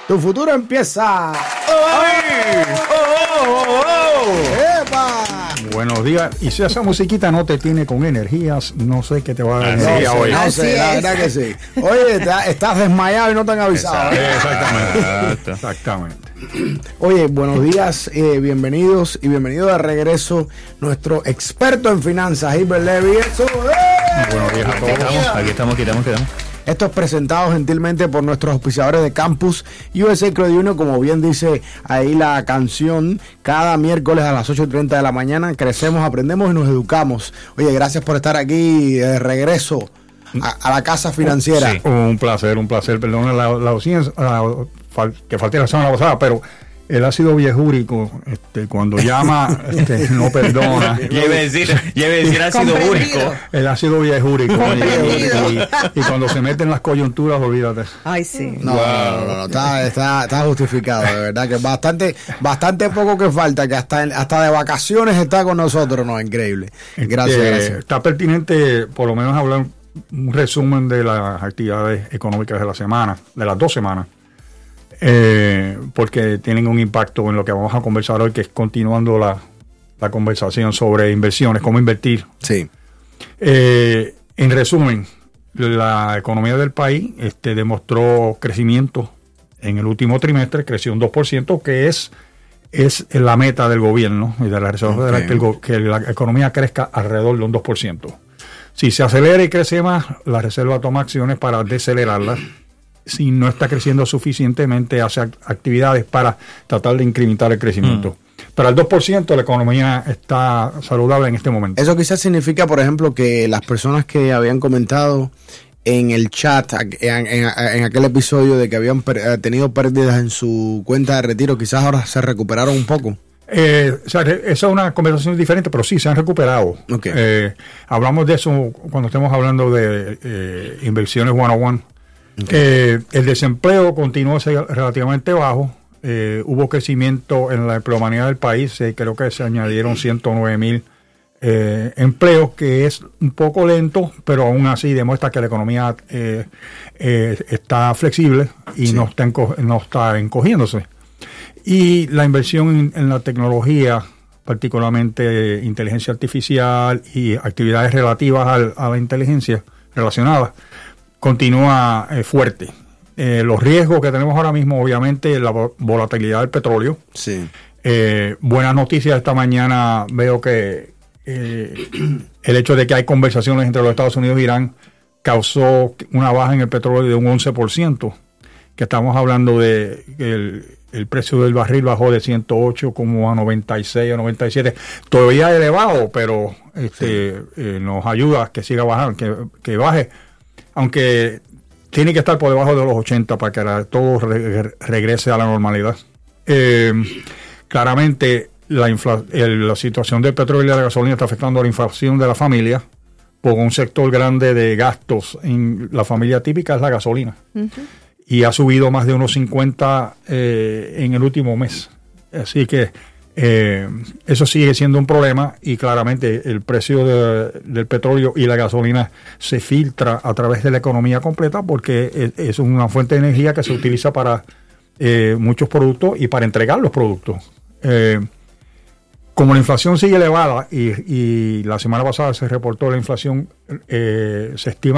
Tu futuro empieza. ¡Epa! Buenos días. Y si esa musiquita no te tiene con energías, no sé qué te va a dar energía hoy. No sé, la verdad que sí. Oye, estás desmayado y no te han avisado. Exactamente. Oye, buenos días, bienvenidos y bienvenido de regreso nuestro experto en finanzas, Hilbert Levy. Buenos días a todos. Aquí estamos. Esto es presentado gentilmente por nuestros auspiciadores de Campus USA Credit Union, como bien dice ahí la canción, cada miércoles a las 8:30 de la mañana crecemos, aprendemos y nos educamos. Oye, gracias por estar aquí de regreso a la casa financiera. Sí. Un placer, perdón la ausencia, que falté la semana pasada, pero el ácido viejúrico, cuando llama, no perdona. Lleve decir ácido úrico. El ácido viejúrico. Y cuando se meten las coyunturas, olvídate. Ay, sí. No, está justificado, de verdad que bastante poco que falta, que hasta de vacaciones está con nosotros, no, increíble. Gracias. Está pertinente, por lo menos, hablar un resumen de las actividades económicas de la semana, de las 2 semanas. Porque tienen un impacto en lo que vamos a conversar hoy, que es continuando la conversación sobre inversiones, cómo invertir. Sí. En resumen, la economía del país demostró crecimiento en el último trimestre, creció un 2%, que es la meta del gobierno y de la Reserva Federal, que la economía crezca alrededor de un 2%. Si se acelera y crece más, la Reserva toma acciones para decelerarla. Si no está creciendo suficientemente, hace actividades para tratar de incrementar el crecimiento. Pero al 2% la economía está saludable en este momento. Eso quizás significa, por ejemplo, que las personas que habían comentado en el chat, en aquel episodio de que habían tenido pérdidas en su cuenta de retiro, quizás ahora se recuperaron un poco. Esa es una conversación diferente, pero sí, se han recuperado. Okay. Hablamos de eso cuando estemos hablando de inversiones one-on-one. Okay. El desempleo continuó relativamente bajo. Hubo crecimiento en la empleomanía del país. Creo que se añadieron 109,000 empleos, que es un poco lento, pero aún así demuestra que la economía está flexible y no está encogiéndose. Y la inversión en la tecnología, particularmente inteligencia artificial y actividades relativas a la inteligencia relacionadas, continúa fuerte. Los riesgos que tenemos ahora mismo, obviamente, la volatilidad del petróleo. Sí. Buenas noticias esta mañana, veo que el hecho de que hay conversaciones entre los Estados Unidos e Irán causó una baja en el petróleo de un 11%, que estamos hablando de el precio del barril bajó de 108 como a 96 o 97, todavía elevado, pero nos ayuda a que siga bajando, que baje, aunque tiene que estar por debajo de los 80 para que todo regrese a la normalidad. Claramente la situación del petróleo y de la gasolina está afectando a la inflación de la familia, porque un sector grande de gastos en la familia típica es la gasolina. Uh-huh. Y ha subido más de unos 50 en el último mes. Así que eso sigue siendo un problema, y claramente el precio del petróleo y la gasolina se filtra a través de la economía completa, porque es una fuente de energía que se utiliza para muchos productos y para entregar los productos. Como la inflación sigue elevada y la semana pasada se reportó la inflación, se estima